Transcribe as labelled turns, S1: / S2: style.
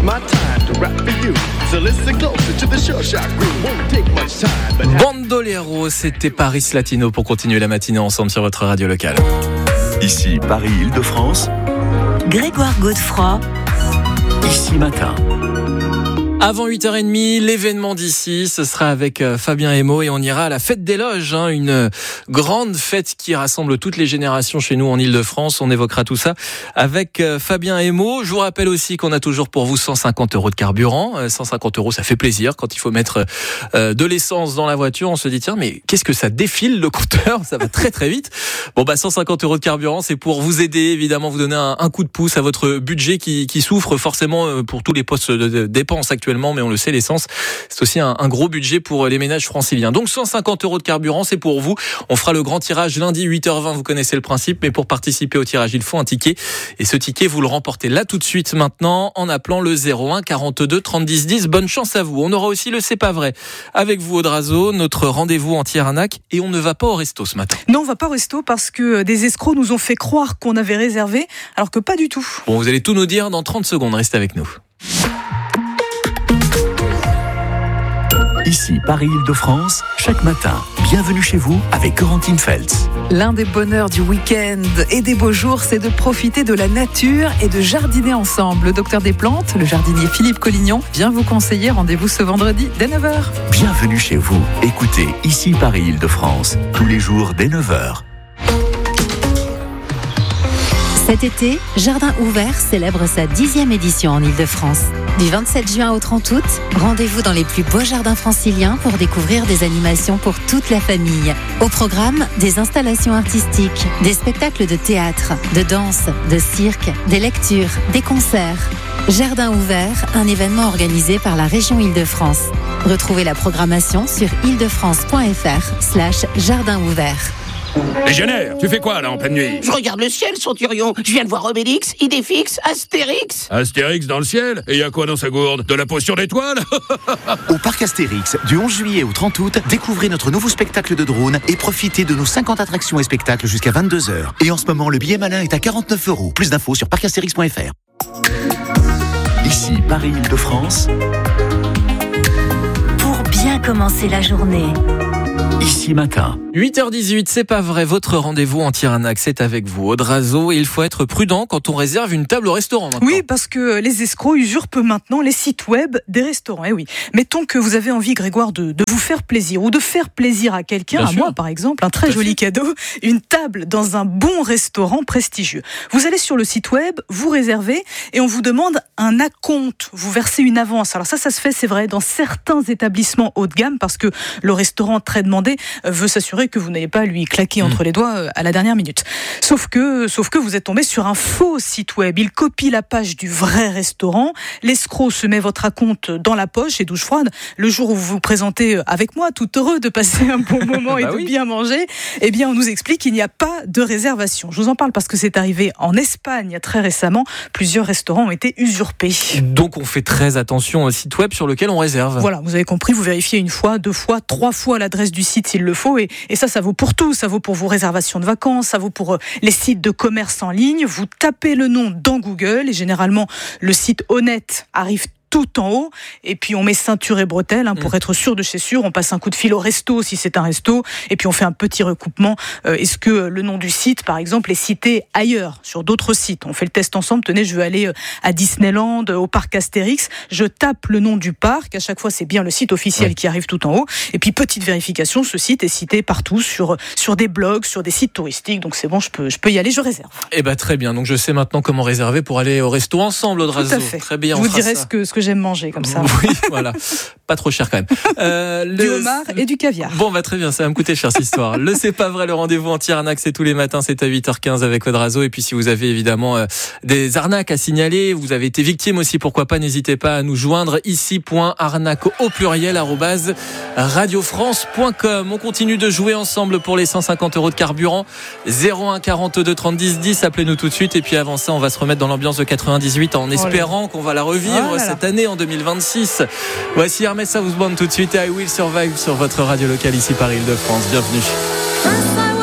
S1: my time to rap for you. So listen closer to the Sure Shot groove. Won't take much time, but
S2: Bandolero, c'était Paris Latino pour continuer la matinée ensemble sur votre radio locale.
S3: Ici Paris-Île-de-France,
S4: Grégoire Godefroy.
S3: Ici Matin.
S2: Avant 8h30, l'événement d'ici, ce sera avec Fabien Emo et on ira à la fête des loges, une grande fête qui rassemble toutes les générations chez nous en Ile-de-France. On évoquera tout ça avec Fabien Emo. Je vous rappelle aussi qu'on a toujours pour vous 150 € de carburant. 150 €, ça fait plaisir quand il faut mettre de l'essence dans la voiture. On se dit tiens, mais qu'est-ce que ça défile le compteur, ça va très très vite. 150 € de carburant, c'est pour vous aider, évidemment, vous donner un coup de pouce à votre budget qui souffre forcément pour tous les postes de dépenses actuellement. Mais on le sait, l'essence, c'est aussi un gros budget pour les ménages franciliens. Donc 150 € de carburant, c'est pour vous. On fera le grand tirage lundi 8h20, vous connaissez le principe, mais pour participer au tirage, il faut un ticket. Et ce ticket, vous le remportez là tout de suite maintenant en appelant le 01 42 30 10 10. Bonne chance à vous. On aura aussi le C'est pas vrai avec vous, Audrazo, notre rendez-vous anti-arnaque. Et on ne va pas au resto ce matin.
S5: Non, on va pas au resto parce que des escrocs nous ont fait croire qu'on avait réservé, alors que pas du tout.
S2: Bon, vous allez tout nous dire dans 30 secondes. Restez avec nous.
S3: Ici Paris-Île-de-France, chaque matin, bienvenue chez vous avec Corentine Feltz.
S4: L'un des bonheurs du week-end et des beaux jours, c'est de profiter de la nature et de jardiner ensemble. Le docteur des plantes, le jardinier Philippe Collignon, vient vous conseiller. Rendez-vous ce vendredi dès 9h.
S3: Bienvenue chez vous. Écoutez Ici Paris-Île-de-France, tous les jours dès 9h.
S6: Cet été, Jardin Ouvert célèbre sa 10e édition en Ile-de-France. Du 27 juin au 30 août, rendez-vous dans les plus beaux jardins franciliens pour découvrir des animations pour toute la famille. Au programme, des installations artistiques, des spectacles de théâtre, de danse, de cirque, des lectures, des concerts. Jardin Ouvert, un événement organisé par la région Île-de-France. Retrouvez la programmation sur île-de-france.fr/jardin ouvert.
S7: Légionnaire, tu fais quoi là en pleine nuit?
S8: Je regarde le ciel, Centurion. Je viens de voir Obélix, Idéfix, Astérix.
S7: Astérix dans le ciel? Et y a quoi dans sa gourde? De la potion d'étoiles?
S9: Au parc Astérix, du 11 juillet au 30 août, découvrez notre nouveau spectacle de drone et profitez de nos 50 attractions et spectacles jusqu'à 22h. Et en ce moment, le billet malin est à 49 €. Plus d'infos sur parcastérix.fr.
S3: Ici Paris-Île-de-France,
S6: Pour bien commencer la journée.
S3: Ici Matin.
S2: 8h18, c'est pas vrai, votre rendez-vous anti-arnaque, c'est avec vous, Audrazo. Et il faut être prudent quand on réserve une table au restaurant maintenant.
S5: Oui, parce que les escrocs usurpent maintenant les sites web des restaurants. Eh oui. Mettons que vous avez envie, Grégoire, de vous faire plaisir ou de faire plaisir à quelqu'un,
S2: Bien
S5: à
S2: sûr.
S5: moi par exemple, un très joli cadeau, une table dans un bon restaurant prestigieux. Vous allez sur le site web, vous réservez et on vous demande un acompte. Vous versez une avance. Alors ça se fait, c'est vrai, dans certains établissements haut de gamme parce que le restaurant très demandé veut s'assurer que vous n'allez pas lui claquer entre les doigts à la dernière minute. Sauf que vous êtes tombé sur un faux site web. Il copie la page du vrai restaurant. L'escroc se met votre acompte dans la poche et douche froide. Le jour où vous vous présentez avec moi, tout heureux de passer un bon moment et de bien manger, eh bien, on nous explique qu'il n'y a pas de réservation. Je vous en parle parce que c'est arrivé en Espagne très récemment. Plusieurs restaurants ont été usurpés.
S2: Donc on fait très attention au site web sur lequel on réserve.
S5: Voilà, vous avez compris, vous vérifiez une fois, 2 fois, 3 fois l'adresse du site s'il le faut. Et ça vaut pour tout. Ça vaut pour vos réservations de vacances, ça vaut pour les sites de commerce en ligne. Vous tapez le nom dans Google et généralement, le site honnête arrive tout en haut, et puis on met ceinture et bretelles pour être sûr de chez sûr. On passe un coup de fil au resto si c'est un resto, et puis on fait un petit recoupement. Est-ce que le nom du site, par exemple, est cité ailleurs, sur d'autres sites? On fait le test ensemble. Tenez, je veux aller à Disneyland, au parc Astérix. Je tape le nom du parc. À chaque fois, c'est bien le site officiel qui arrive tout en haut. Et puis, petite vérification, ce site est cité partout sur des blogs, sur des sites touristiques. Donc c'est bon, je peux y aller, je réserve.
S2: Eh ben très bien. Donc je sais maintenant comment réserver pour aller au resto ensemble, Audrazo.
S5: Tout à fait.
S2: Très bien.
S5: Je vous dirai ce que j'aime manger comme ça.
S2: Oui, voilà. Pas trop cher quand même.
S5: Du homard et du caviar.
S2: Bon, très bien, ça va me coûter cher cette histoire. Le C'est pas vrai, le rendez-vous anti-arnaque, c'est tous les matins, c'est à 8h15 avec Audrazo. Et puis si vous avez évidemment des arnaques à signaler, vous avez été victime aussi, pourquoi pas, n'hésitez pas à nous joindre ici.arnaque au pluriel @radiofrance.com. On continue de jouer ensemble pour les 150 € de carburant. 01 42 30 10 10, appelez-nous tout de suite. Et puis avant ça, on va se remettre dans l'ambiance de 98 en espérant qu'on va la revivre cette année en 2026. Voici Hermès House Band tout de suite et I Will Survive sur votre radio locale ici Paris-Île-de-France. Bienvenue.